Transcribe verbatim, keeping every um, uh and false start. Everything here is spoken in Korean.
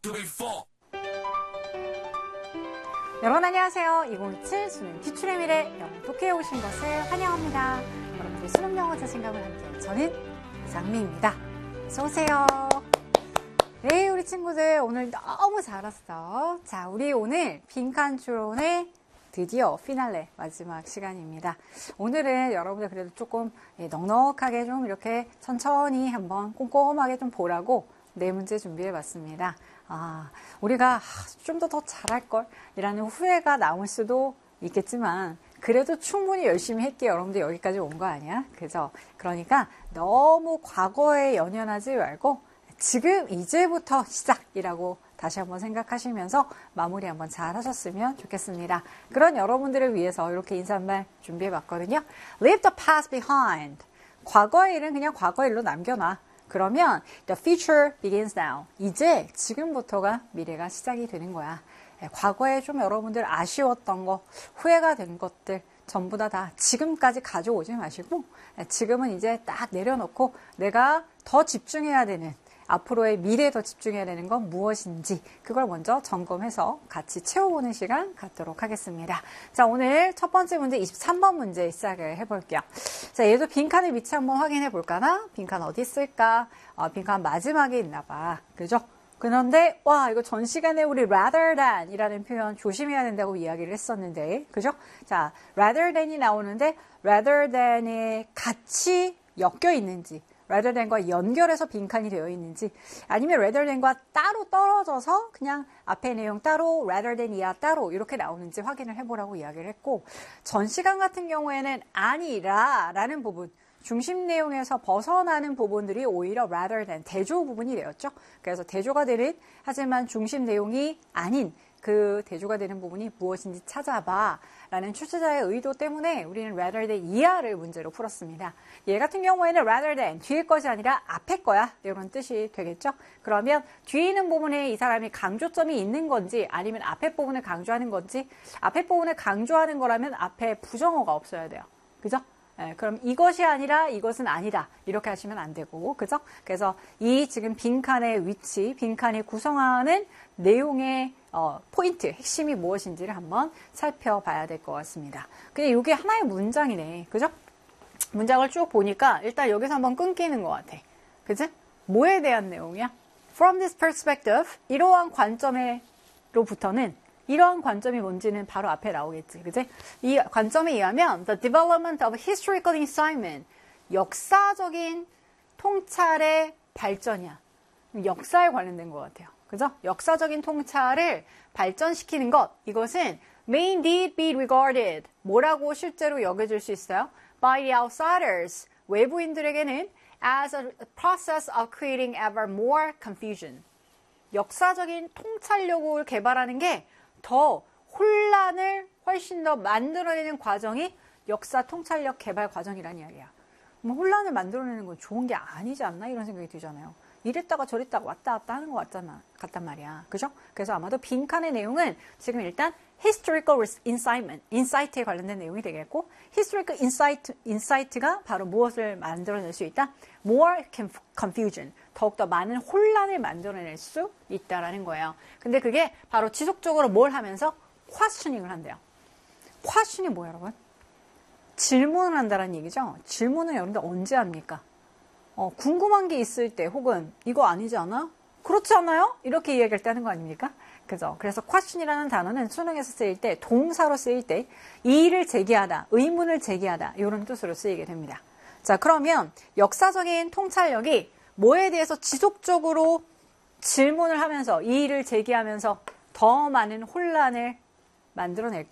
여러분 안녕하세요. 이천이십칠 수능 기출의 미래 영어 독해에 오신 것을 환영합니다. 여러분들 수능 영어 자신감을 함께하는 저는 이상미입니다. 어서오세요. 네, 우리 친구들 오늘 너무 잘 왔어. 자, 우리 오늘 빈칸 추론의 드디어 피날레 마지막 시간입니다. 오늘은 여러분들 그래도 조금 넉넉하게 좀 이렇게 천천히 한번 꼼꼼하게 좀 보라고 네 문제 준비해 봤습니다. 아, 우리가 좀 더 더 잘할걸 이라는 후회가 나올 수도 있겠지만 그래도 충분히 열심히 했기에 여러분들 여기까지 온 거 아니야? 그죠? 그러니까 너무 과거에 연연하지 말고 지금 이제부터 시작이라고 다시 한번 생각하시면서 마무리 한번 잘 하셨으면 좋겠습니다. 그런 여러분들을 위해서 이렇게 인사말 준비해 봤거든요. Leave the past behind. 과거의 일은 그냥 과거 일로 남겨놔. 그러면 the future begins now. 이제 지금부터가 미래가 시작이 되는 거야. 과거에 좀 여러분들 아쉬웠던 거, 후회가 된 것들 전부 다 다 지금까지 가져오지 마시고 지금은 이제 딱 내려놓고 내가 더 집중해야 되는 앞으로의 미래에 더 집중해야 되는 건 무엇인지 그걸 먼저 점검해서 같이 채워보는 시간 갖도록 하겠습니다. 자, 오늘 첫 번째 문제 이십삼 번 문제 시작을 해볼게요. 자, 얘도 빈칸의 위치 한번 확인해 볼까나? 빈칸 어디 있을까? 어, 빈칸 마지막에 있나 봐. 그죠? 그런데 와, 이거 전 시간에 우리 rather than 이라는 표현 조심해야 된다고 이야기를 했었는데, 그죠? 자, rather than이 나오는데 rather than에 같이 엮여 있는지 rather than과 연결해서 빈칸이 되어 있는지 아니면 rather than과 따로 떨어져서 그냥 앞에 내용 따로 rather than 이하 따로 이렇게 나오는지 확인을 해보라고 이야기를 했고, 전 시간 같은 경우에는 아니라 라는 부분 중심 내용에서 벗어나는 부분들이 오히려 rather than 대조 부분이 되었죠. 그래서 대조가 되는 하지만 중심 내용이 아닌 그 대조가 되는 부분이 무엇인지 찾아봐 라는 출제자의 의도 때문에 우리는 rather than 이하를 문제로 풀었습니다. 얘 같은 경우에는 rather than 뒤에 것이 아니라 앞에 거야 이런 뜻이 되겠죠. 그러면 뒤에 있는 부분에 이 사람이 강조점이 있는 건지 아니면 앞에 부분을 강조하는 건지, 앞에 부분을 강조하는 거라면 앞에 부정어가 없어야 돼요. 그죠? 네, 그럼 이것이 아니라 이것은 아니다 이렇게 하시면 안 되고, 그죠? 그래서 이 지금 빈칸의 위치, 빈칸이 구성하는 내용의 어, 포인트, 핵심이 무엇인지를 한번 살펴봐야 될 것 같습니다. 그냥 이게 하나의 문장이네, 그죠? 문장을 쭉 보니까 일단 여기서 한번 끊기는 것 같아, 그지? 뭐에 대한 내용이야? From this perspective, 이러한 관점으로부터는 이러한 관점이 뭔지는 바로 앞에 나오겠지, 그지? 이 관점에 의하면 the development of historical incitement, 역사적인 통찰의 발전이야. 역사에 관련된 것 같아요, 그죠? 역사적인 통찰을 발전시키는 것, 이것은 may indeed be regarded, 뭐라고 실제로 여겨질 수 있어요? by the outsiders, 외부인들에게는 as a process of creating ever more confusion. 역사적인 통찰력을 개발하는 게 더 혼란을 훨씬 더 만들어내는 과정이 역사 통찰력 개발 과정이라는 이야기야. 뭐 혼란을 만들어내는 건 좋은 게 아니지 않나 이런 생각이 들잖아요. 이랬다가 저랬다가 왔다 갔다 하는 것 같잖아, 같단 말이야, 그죠? 그래서 아마도 빈칸의 내용은 지금 일단 historical incitement, insight에 관련된 내용이 되겠고, historical insight, insight가 바로 무엇을 만들어낼 수 있다? more confusion, 더욱더 많은 혼란을 만들어낼 수 있다라는 거예요. 근데 그게 바로 지속적으로 뭘 하면서? questioning을 한대요. question이 뭐예요, 여러분? 질문을 한다는 얘기죠. 질문은 여러분들 언제 합니까? 어, 궁금한 게 있을 때, 혹은 이거 아니지 않아? 그렇지 않아요? 이렇게 이야기할 때 하는 거 아닙니까? 그죠? 그래서 question이라는 단어는 수능에서 쓰일 때, 동사로 쓰일 때 이의를 제기하다, 의문을 제기하다 이런 뜻으로 쓰이게 됩니다. 자, 그러면 역사적인 통찰력이 뭐에 대해서 지속적으로 질문을 하면서 이의를 제기하면서 더 많은 혼란을 만들어낼까?